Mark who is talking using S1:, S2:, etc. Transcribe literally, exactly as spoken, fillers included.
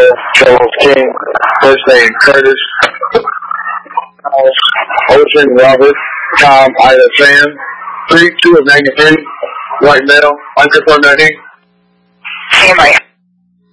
S1: Charles King, first name Curtis, Ocean, Robert, Tom, Ida, Sam, three, two of ninety-three, white male, unconfirmed I D.
S2: Sam, I